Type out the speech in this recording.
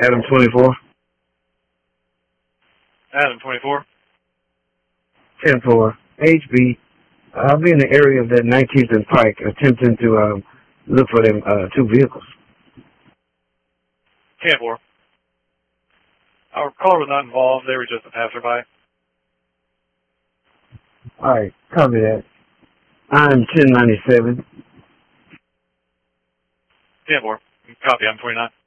Adam 24. Adam 24. 10-4. HB. I'll be in the area of that 19th and Pike attempting to look for them two vehicles. 10-4. Our caller was not involved. They were just a passerby. All right, copy that. I'm 1097. 10-4. Copy, I'm 29.